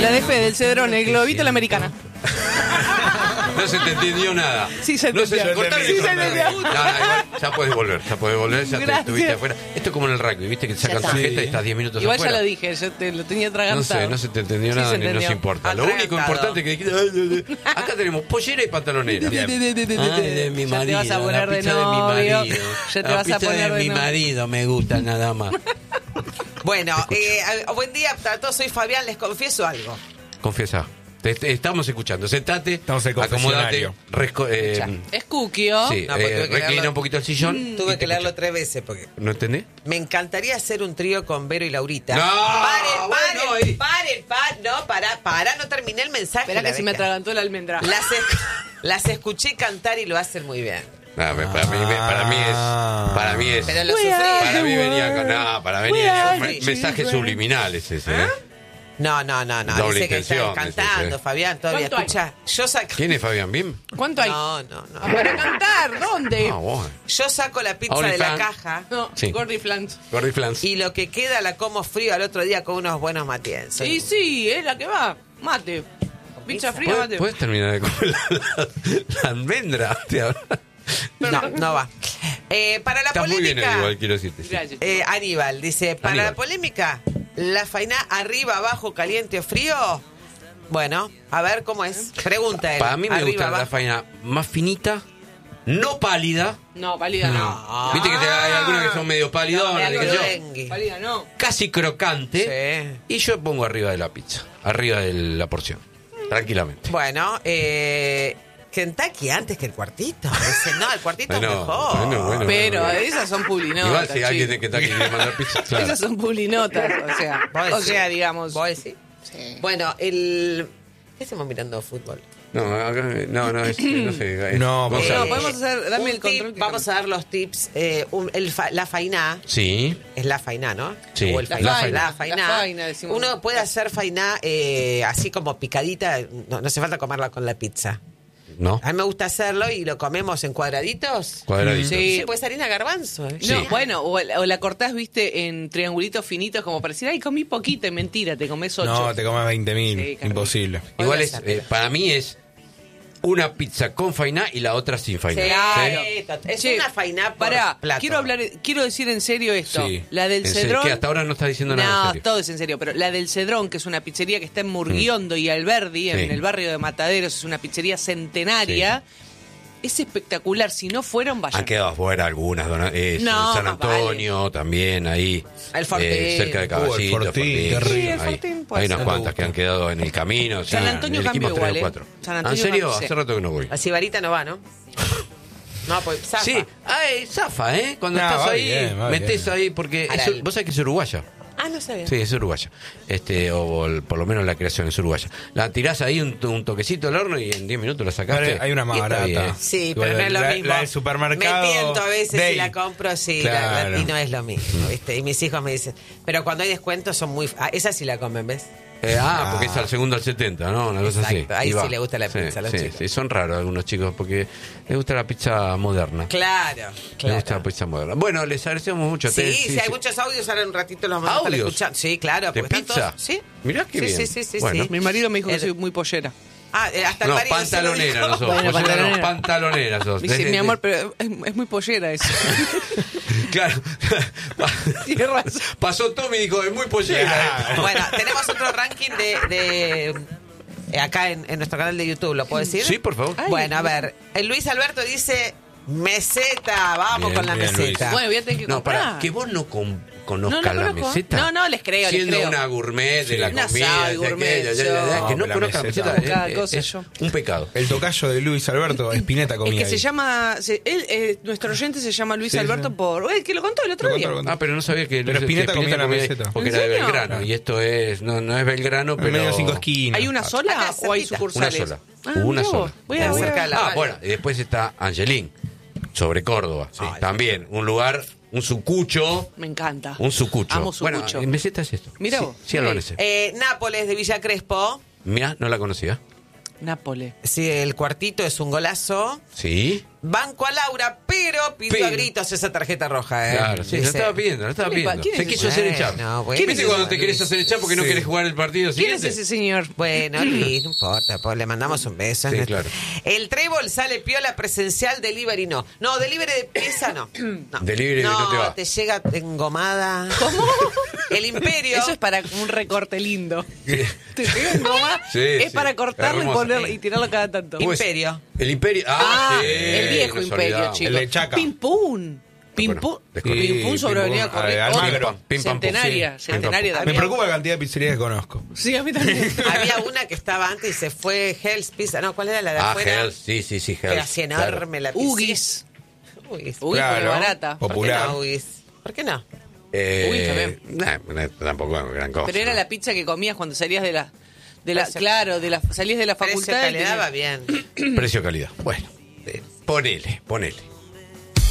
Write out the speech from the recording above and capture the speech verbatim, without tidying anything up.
La de Fede, el Cedrón, el globito, la americana. No se te entendió nada. Sí se no entendió. Se, cortale, sí se cortale. entendió. No, no, igual, ya puedes volver, ya puedes volver, ya Gracias. te estuviste afuera. Esto es como en el rugby, viste que te sacan tarjeta y estás diez minutos Igual afuera. ya lo dije, yo te lo tenía No atragantado. sé, no se te entendió Sí nada se ni no entendió. se importa. Lo Atragantado. único importante es que dijiste, ay, ay, ay. Acá tenemos pollera y pantalonera. Ay, de mi Ya te marido, vas a poner la de pizza de mi novio. marido. Ya te La vas a pizza poner de de mi novio. marido me gusta nada más. Bueno, eh, buen día a todos, soy Fabián, les confieso algo. Confiesa. Te, te estamos escuchando. Sentate, Estamos en el acomodate, confesionario. resco- eh, Es Kukio. sí, No, porque eh, tuve que reclina leerlo. un poquito el sillón. y Tuve te que leerlo escucha. tres veces porque ¿No entendés? me encantaría hacer un trío con Vero y Laurita. No, paren, bueno, paren, ahí. paren, paren, no, para, para, no terminé el mensaje. Espera la que se me bestia. atragantó la almendra. Las, es- las escuché cantar y lo hacen muy bien. No, me- para, mí, me- para mí es. Para mí es. Pero lo We sufrí. are Para mí the venía con. world. No, para mí We venía are con the me- mensajes children. subliminales ese, ¿eh? No, no, no, no. Doble Dice que intención, estás cantando, ese, sí. Fabián, todavía. ¿Cuánto hay? Escucha, yo saco. ¿Quién es Fabián Bim? ¿Cuánto hay? No, no, no. Para cantar, ¿dónde? Ah, bueno. Yo saco la pizza de la OnlyFans. caja No, Sí. Gordy Flans. Gordy Flans. y lo que queda la como frío al otro día con unos buenos matienzos. Sí, sí, es la que va. Mate. Pizza fría, ¿Puedes, mate. puedes terminar de comer la, la, la almendra? Te habla. No, no va. Eh, para la Estás muy bien, polémica, igual, quiero decirte. sí. Gracias. eh, Aníbal dice, para Aníbal. la polémica, ¿la faina arriba, abajo, caliente o frío? Bueno, a ver cómo es. Pregunta él. Para mí me Arriba, gusta la abajo. faina más finita, no pálida. No, pálida no. Viste que te- hay algunas que son medio pálidonas, No, qué sé yo. dengue. Pálida no. Casi crocante. Sí. Y yo pongo arriba de la pizza, arriba de la porción. Tranquilamente. Bueno, eh, Kentucky antes que el cuartito. Dice, no, el cuartito Bueno, es mejor. bueno, bueno. Pero esas son publinotas. Igual si alguien de chicos. que está aquí quiere mandar pizza, claro. Esas son publinotas, o sea. ¿Vos O decís? sea, digamos. ¿Vos decís? Sí. Bueno, el... ¿Qué hacemos mirando fútbol? No, acá- no, no, es, no sé. es- No, vos porque- sabés. No, podemos hacer- dame un el control tip, que vamos a dar los tips. Eh, un- el fa- la fainá, Sí, es la fainá, ¿no? Sí, O el la fainá. faina. La fainá. La faina, decimos. Uno puede hacer fainá eh, así como picadita, no, no hace falta comerla con la pizza. ¿no? A mí me gusta hacerlo y lo comemos en cuadraditos. Cuadraditos. Sí. Sí, pues harina garbanzo. ¿eh? No, bueno, o, la- o la cortás, viste, en triangulitos finitos como para decir, ay, comí poquito, y mentira, te comes ocho. No, te comes veinte mil. Sí, Carlos. Imposible. Igual Podría es, ser. eh, para mí es una pizza con fainá y la otra sin fainá. Sí, Claro. es Che, una fainá por pará, plato. quiero hablar, quiero decir en serio esto. Sí. La del En serio, Cedrón. que hasta ahora no está diciendo nada en No, serio. todo es en serio, pero la del Cedrón, que es una pizzería que está en Murguiondo y Alberdi, en Sí. el barrio de Mataderos, es una pizzería centenaria. Es espectacular, si no fueron, vayan. Han quedado afuera algunas, dona- eh, No, San más Antonio también, ahí. El Fortín. eh, cerca de Caballito. Uh, el Fortín, qué rico. Sí, el Hay- Fortín puede hay unas ser. cuantas que han quedado en el camino. San sí, Antonio en el cambió equipo igual, tres o ¿eh? cuatro. San ¿Ah, ¿En Antonio serio? cambió, Hace rato que no voy. La sibarita no va, ¿no? No, pues zafa. Sí, ay, zafa, ¿eh? Cuando No, estás va ahí, bien, va metés bien. ahí, porque Ahora, es- el- vos sabés que es uruguaya. Ah, no sabía. Sí, es uruguaya. Este, o, el- por lo menos la creación es uruguaya. La tirás ahí un, un toquecito al horno y en diez minutos la sacaste. Hay una más y está barata. bien. Sí, Igual pero no es lo la- mismo. la del supermercado Me tiento a veces Day. si la compro, sí, la- la- Claro. y no es lo mismo, ¿viste? Y mis hijos me dicen, pero cuando hay descuentos son muy... Ah, esa sí la comen, ¿ves? Eh, ah, porque es al segundo al setenta, ¿no? Una cosa así. Exacto, ahí Y sí va. le gusta la pizza a los sí, chicos. Sí, son raros algunos chicos porque les gusta la pizza moderna. Claro, Les gusta la claro. pizza moderna. Bueno, les agradecemos mucho. Sí, Te- sí, hay muchos audios, ahora en un ratito los vamos a estar ¿Audios? escuchando. Sí, claro. ¿De porque están pizza? todos- Sí. Mirá qué sí, bien. Sí, sí, sí, Bueno. sí. Mi marido me dijo que El- soy muy pollera. Ah, eh, hasta el No, marido se lo pantalonera dijo. no sos. Bueno, Pollera no, pantalonera. pantalonera sos. Me dice, Desde- mi amor, pero es, es muy pollera eso. Claro. Tiene razón. Pasó Tommy y dijo, es muy pollera. Bueno, tenemos otro ranking de... de eh, acá en, en nuestro canal de YouTube, ¿lo puedo decir? Sí, por favor. Ay, Bueno, a ver, el Luis Alberto dice meseta, vamos Bien, con la bien, meseta. Bueno, voy a tener que No, comprar. para, que vos no con- No, conozcas no la conozco. meseta. No, no, les creo, les Siendo creo. una gourmet de la No comida. soy de gourmet, aquello, ya, yo. ya, ya, que No, no pero conozcas la meseta. meseta. Cada es- cosa es yo. un pecado. El tocayo de Luis Alberto, Espineta Es comía que se ahí. llama. se- él, eh, nuestro oyente se llama Luis Sí, Alberto sí. por. Uy, que lo contó el otro Lo día. contó, lo Ah, pero no sabía que Pero que Spinetta comía la ahí, meseta. porque ¿En era de serio? Belgrano y esto es no no es Belgrano, pero En medio de cinco esquinas. ¿Hay una Acá sola es o hay cerquita. una sucursales? sola. Ah, Una mirá sola. vos. Voy a, voy a- Cerca de la- Ah, radio. bueno, y después está Angelín, sobre Córdoba. Sí. También, un lugar, un sucucho, Me encanta. un sucucho. Amo Bueno, sucucho. en meseta es esto. Mirá sí, vos. Sí, Ok. Álvarez. Eh, Nápoles de Villa Crespo. Mira, no la conocía. Nápoles. Sí, el cuartito es un golazo. Sí. Banco a Laura, pero pidió Pero- a gritos esa tarjeta roja. ¿eh? Claro, sí, lo Dice, estaba pidiendo, lo estaba ¿Quién es- pidiendo. quién es Se ese? quiso hacer echar. Bueno, bueno. ¿Quién es ¿Quién es cuando ese? te querés hacer echar porque no Sí. querés jugar el partido ¿Quién es siguiente? ese señor? Bueno, Luis, no importa, pues le mandamos un beso. Sí, claro. El trébol sale piola presencial, delivery no. No, delivery de pieza no. no. Delivery no te va. te llega engomada. ¿Cómo? El Imperio. Eso es para un recorte lindo. Te llega en goma, Sí, es sí. para cortarlo y, Hermoso. ponerlo, y tirarlo cada tanto. ¿Cómo es? Imperio. El Imperio. Ah, Ah, sí, el viejo nos imperio, olvidamos. chicos. El de Chaca. Pim pum. Pim pum. Bueno, desconozco. Pim pum sobre Sí, Avenida Pim Pum, Corrientes. eh, Otra. Almagro. Pim pam pum, Centenaria, sí. centenaria Pim pam pum. Me también. preocupa la cantidad de pizzerías que conozco. Sí, a mí también. Había una que estaba antes y se fue Hell's Pizza. No, ¿cuál era la de Ah, afuera? Hell, sí, sí, sí, Hell. Era así enorme la pizza. Ugis. Ugis. Uy, Claro. pero barata. ¿Por qué Popular. no, Ugis? ¿Por qué no? Eh, Uy, también. nah, nah, tampoco es gran cosa. Pero era la pizza que comías cuando salías de la... De la Precio- claro, de la, salías de la Precio facultad. y calidad tenías- va bien. Precio-calidad. Bueno, eh, ponele, ponele.